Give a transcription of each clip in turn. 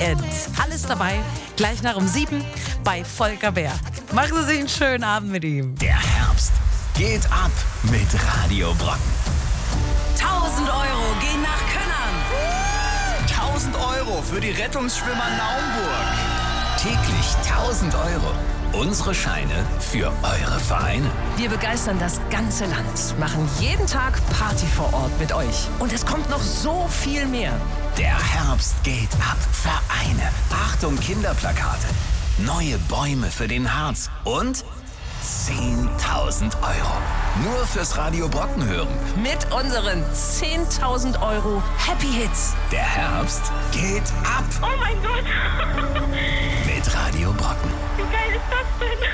Weekend. Alles dabei, gleich nach um 7 bei Volker Bär. Machen Sie sich einen schönen Abend mit ihm. Der Herbst geht ab mit Radio Brocken. 1000 Euro gehen nach Könnern. 1000 Euro für die Rettungsschwimmer Naumburg. Täglich 1000 Euro. Unsere Scheine für eure Vereine. Wir begeistern das ganze Land, machen jeden Tag Party vor Ort mit euch. Und es kommt noch so viel mehr. Der Herbst geht ab. Vereine, Achtung Kinderplakate, neue Bäume für den Harz und 10.000 Euro. Nur fürs Radio Brocken hören. Mit unseren 10.000 Euro Happy Hits. Der Herbst geht ab. Oh mein Gott! Mit Radio Brocken. Wie geil ist das denn?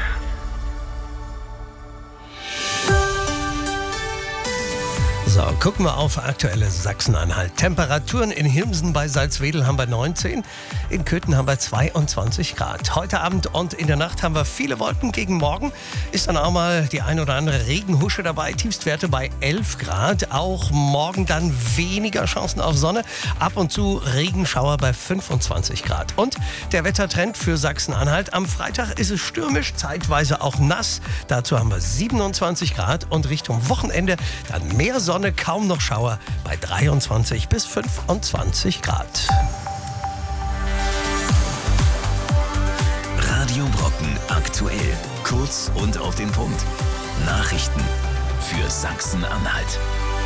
So, gucken wir auf aktuelle Sachsen-Anhalt. Temperaturen in Hilmsen bei Salzwedel haben wir 19, in Köthen haben wir 22 Grad. Heute Abend und in der Nacht haben wir viele Wolken. Gegen morgen ist dann auch mal die ein oder andere Regenhusche dabei. Tiefstwerte bei 11 Grad. Auch morgen dann weniger Chancen auf Sonne. Ab und zu Regenschauer bei 25 Grad. Und der Wettertrend für Sachsen-Anhalt. Am Freitag ist es stürmisch, zeitweise auch nass. Dazu haben wir 27 Grad und Richtung Wochenende dann mehr Sonne, kaum noch Schauer bei 23 bis 25 Grad. Radio Brocken aktuell. Kurz und auf den Punkt. Nachrichten für Sachsen-Anhalt.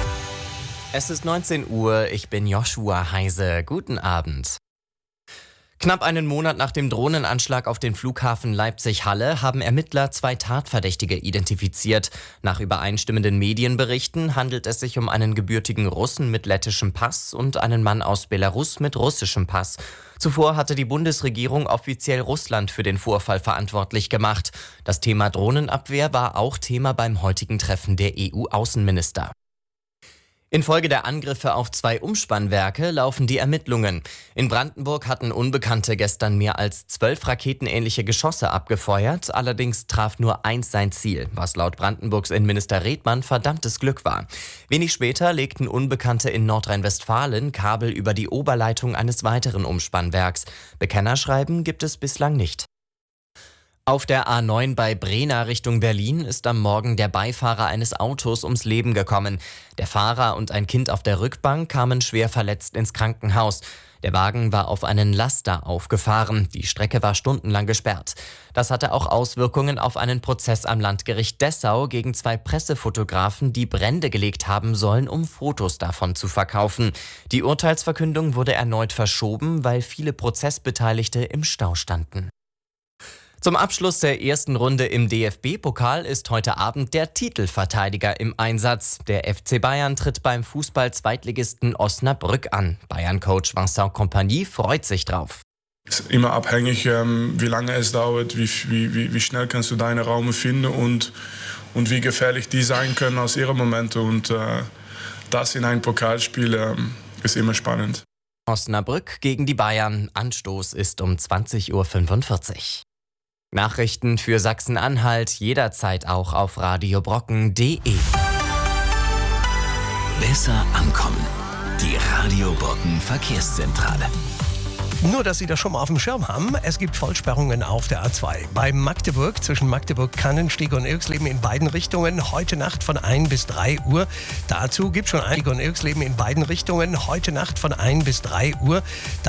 Es ist 19 Uhr, ich bin Joshua Heise. Guten Abend. Knapp einen Monat nach dem Drohnenanschlag auf den Flughafen Leipzig-Halle haben Ermittler 2 Tatverdächtige identifiziert. Nach übereinstimmenden Medienberichten handelt es sich um einen gebürtigen Russen mit lettischem Pass und einen Mann aus Belarus mit russischem Pass. Zuvor hatte die Bundesregierung offiziell Russland für den Vorfall verantwortlich gemacht. Das Thema Drohnenabwehr war auch Thema beim heutigen Treffen der EU-Außenminister. Infolge der Angriffe auf 2 Umspannwerke laufen die Ermittlungen. In Brandenburg hatten Unbekannte gestern mehr als 12 raketenähnliche Geschosse abgefeuert. Allerdings traf nur 1 sein Ziel, was laut Brandenburgs Innenminister Redmann verdammtes Glück war. Wenig später legten Unbekannte in Nordrhein-Westfalen Kabel über die Oberleitung eines weiteren Umspannwerks. Bekennerschreiben gibt es bislang nicht. Auf der A9 bei Brena Richtung Berlin ist am Morgen der Beifahrer eines Autos ums Leben gekommen. Der Fahrer und ein Kind auf der Rückbank kamen schwer verletzt ins Krankenhaus. Der Wagen war auf einen Laster aufgefahren. Die Strecke war stundenlang gesperrt. Das hatte auch Auswirkungen auf einen Prozess am Landgericht Dessau gegen 2 Pressefotografen, die Brände gelegt haben sollen, um Fotos davon zu verkaufen. Die Urteilsverkündung wurde erneut verschoben, weil viele Prozessbeteiligte im Stau standen. Zum Abschluss der ersten Runde im DFB-Pokal ist heute Abend der Titelverteidiger im Einsatz. Der FC Bayern tritt beim Fußball-Zweitligisten Osnabrück an. Bayern-Coach Vincent Kompany freut sich drauf. Es ist immer abhängig, wie lange es dauert, wie schnell kannst du deine Räume finden und wie gefährlich die sein können aus ihren Momenten. Und das in einem Pokalspiel ist immer spannend. Osnabrück gegen die Bayern. Anstoß ist um 20.45 Uhr. Nachrichten für Sachsen-Anhalt jederzeit auch auf radiobrocken.de. Besser ankommen. Die Radio Brocken Verkehrszentrale. Nur, dass Sie das schon mal auf dem Schirm haben. Es gibt Vollsperrungen auf der A2. Bei Magdeburg, zwischen Magdeburg-Kannenstieg und Irxleben in beiden Richtungen, heute Nacht von 1 bis 3 Uhr. Dazu gibt es schon Irxleben in beiden Richtungen, heute Nacht von 1 bis 3 Uhr.